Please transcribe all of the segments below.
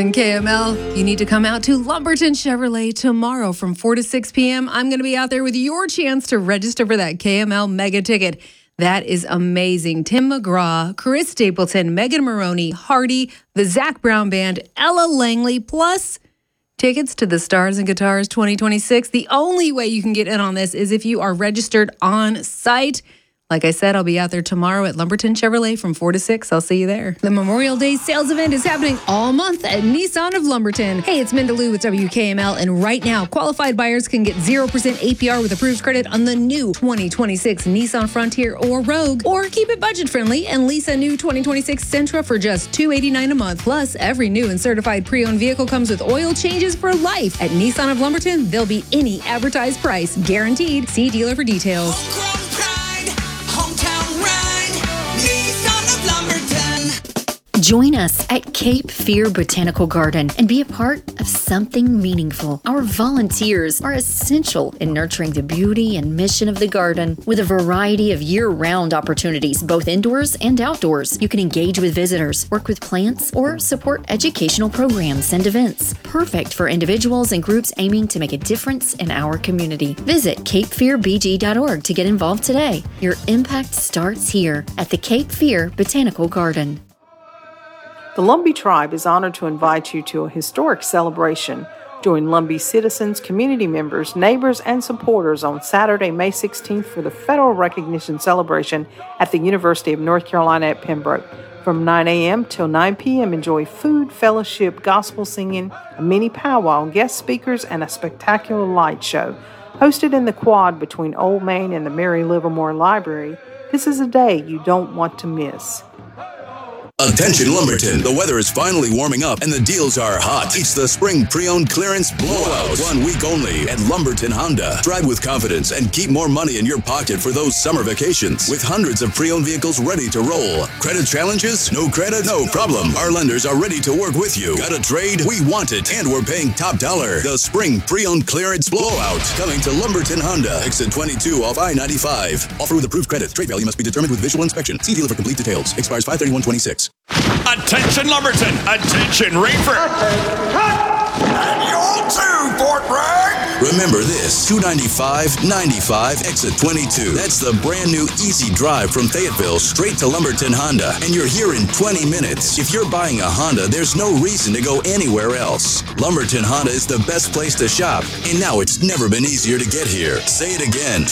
And KML, you need to come out to Lumberton Chevrolet tomorrow from 4 to 6 p.m. I'm going to be out there with your chance to register for that KML Mega Ticket. That is amazing. Tim McGraw, Chris Stapleton, Megan Maroney, Hardy, the Zach Brown Band, Ella Langley, plus tickets to the Stars and Guitars 2026. The only way you can get in on this is if you are registered on site. Like I said, I'll be out there tomorrow at Lumberton Chevrolet from 4 to 6. I'll see you there. The Memorial Day sales event is happening all month at Nissan of Lumberton. Hey, it's Mindaloo with WKML, and right now, qualified buyers can get 0% APR with approved credit on the new 2026 Nissan Frontier or Rogue, or keep it budget-friendly and lease a new 2026 Sentra for just $289 a month. Plus, every new and certified pre-owned vehicle comes with oil changes for life. At Nissan of Lumberton, there'll be any advertised price, guaranteed. See dealer for details. Join us at Cape Fear Botanical Garden and be a part of something meaningful. Our volunteers are essential in nurturing the beauty and mission of the garden with a variety of year-round opportunities, both indoors and outdoors. You can engage with visitors, work with plants, or support educational programs and events. Perfect for individuals and groups aiming to make a difference in our community. Visit capefearbg.org to get involved today. Your impact starts here at the Cape Fear Botanical Garden. The Lumbee Tribe is honored to invite you to a historic celebration. Join Lumbee citizens, community members, neighbors, and supporters on Saturday, May 16th for the Federal Recognition Celebration at the University of North Carolina at Pembroke. From 9 a.m. till 9 p.m., enjoy food, fellowship, gospel singing, a mini powwow, guest speakers, and a spectacular light show. Hosted in the quad between Old Main and the Mary Livermore Library, this is a day you don't want to miss. Attention Lumberton, the weather is finally warming up and the deals are hot. It's the spring pre-owned clearance blowout. 1 week only at Lumberton Honda. Drive with confidence and keep more money in your pocket for those summer vacations. With hundreds of pre-owned vehicles ready to roll. Credit challenges? No credit? No problem. Our lenders are ready to work with you. Got a trade? We want it. And we're paying top dollar. The spring pre-owned clearance blowout. Coming to Lumberton Honda. Exit 22 off I-95. Offer with approved credit. Trade value must be determined with visual inspection. See dealer for complete details. Expires 5/31/26. Attention Lumberton! Attention Raeford! And you too, Fort Bragg! Remember this, 295-95, exit 22. That's the brand new easy drive from Fayetteville straight to Lumberton Honda. And you're here in 20 minutes. If you're buying a Honda, there's no reason to go anywhere else. Lumberton Honda is the best place to shop. And now it's never been easier to get here. Say it again,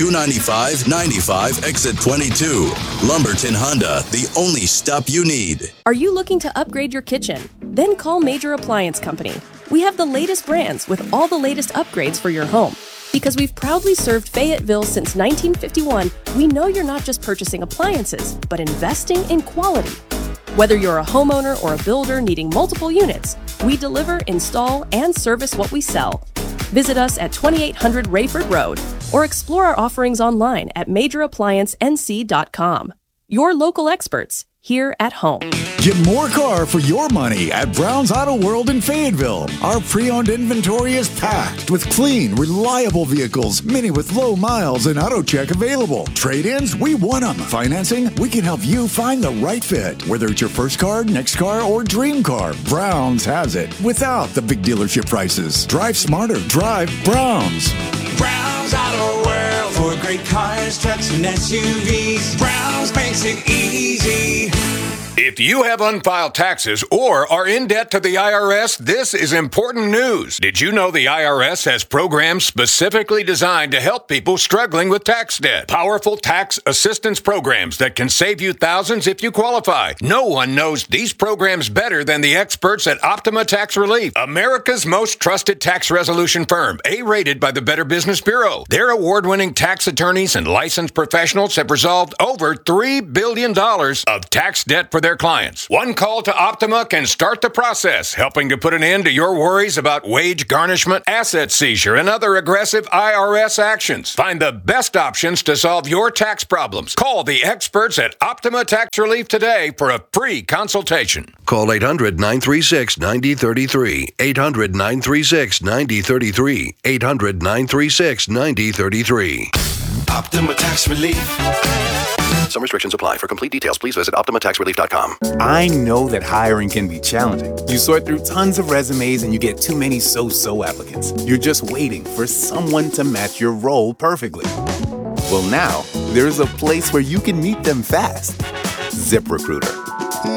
295-95, exit 22. Lumberton Honda, the only stop you need. Are you looking to upgrade your kitchen? Then call Major Appliance Company. We have the latest brands with all the latest upgrades for your home. Because we've proudly served Fayetteville since 1951, we know you're not just purchasing appliances, but investing in quality. Whether you're a homeowner or a builder needing multiple units, we deliver, install, and service what we sell. Visit us at 2800 Raeford Road or explore our offerings online at majorappliancenc.com. Your local experts, here at home. Get more car for your money at Brown's Auto World in Fayetteville. Our pre-owned inventory is packed with clean, reliable vehicles, many with low miles and auto check available. Trade-ins, we want them. Financing, we can help you find the right fit. Whether it's your first car, next car, or dream car, Brown's has it without the big dealership prices. Drive smarter. Drive Brown's. Brown's Auto World for great cars, trucks, and SUVs. Brown's makes it easy. If you have unfiled taxes or are in debt to the IRS, this is important news. Did you know the IRS has programs specifically designed to help people struggling with tax debt? Powerful tax assistance programs that can save you thousands if you qualify. No one knows these programs better than the experts at Optima Tax Relief, America's most trusted tax resolution firm, A-rated by the Better Business Bureau. Their award-winning tax attorneys and licensed professionals have resolved over $3 billion of tax debt for their clients. One call to Optima can start the process, helping to put an end to your worries about wage garnishment, asset seizure, and other aggressive IRS actions. Find the best options to solve your tax problems. Call the experts at Optima Tax Relief today for a free consultation. Call 800-936-9033. 800-936-9033. 800-936-9033. Optima Tax Relief. Some restrictions apply. For complete details, please visit OptimaTaxRelief.com. I know that hiring can be challenging. You sort through tons of resumes and you get too many so-so applicants. You're just waiting for someone to match your role perfectly. Well, now, there's a place where you can meet them fast. ZipRecruiter.